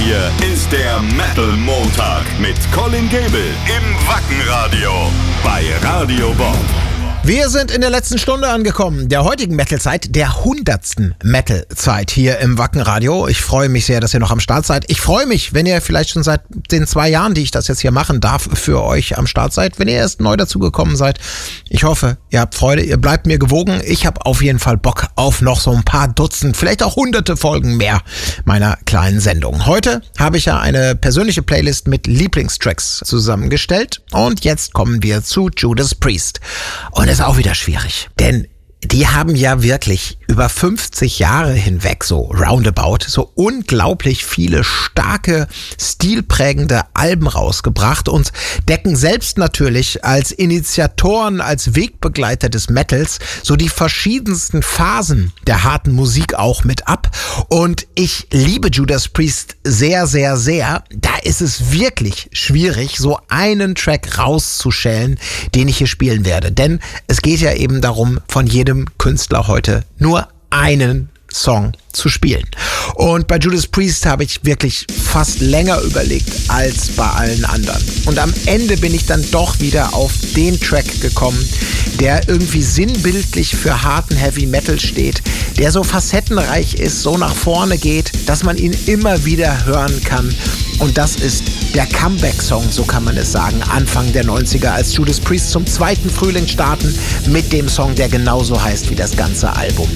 hier ist der Metal Montag mit Colin Gable im Wackenradio bei Radio Bob. Wir sind in der letzten Stunde angekommen, der heutigen Metal-Zeit, der 100. Metal-Zeit hier im Wackenradio. Ich freue mich sehr, dass ihr noch am Start seid. Ich freue mich, wenn ihr vielleicht schon seit den 2 Jahren, die ich das jetzt hier machen darf, für euch am Start seid. Wenn ihr erst neu dazugekommen seid, ich hoffe, ihr habt Freude, ihr bleibt mir gewogen. Ich habe auf jeden Fall Bock auf noch so ein paar Dutzend, vielleicht auch 100 Folgen mehr meiner kleinen Sendung. Heute habe ich ja eine persönliche Playlist mit Lieblingstracks zusammengestellt. Und jetzt kommen wir zu Judas Priest. Und ist auch wieder schwierig, denn die haben ja wirklich über 50 Jahre hinweg so roundabout so unglaublich viele starke, stilprägende Alben rausgebracht und decken selbst natürlich als Initiatoren, als Wegbegleiter des Metals so die verschiedensten Phasen der harten Musik auch mit ab. Und ich liebe Judas Priest sehr, sehr, sehr. Da ist es wirklich schwierig, so einen Track rauszuschälen, den ich hier spielen werde. Denn es geht ja eben darum, von jedem Künstler heute nur einen Song zu spielen. Und bei Judas Priest habe ich wirklich fast länger überlegt als bei allen anderen. Und am Ende bin ich dann doch wieder auf den Track gekommen, der irgendwie sinnbildlich für harten Heavy Metal steht, der so facettenreich ist, so nach vorne geht, dass man ihn immer wieder hören kann. Und das ist der Comeback-Song, so kann man es sagen, Anfang der 90er, als Judas Priest zum 2. Frühling starten mit dem Song, der genauso heißt wie das ganze Album.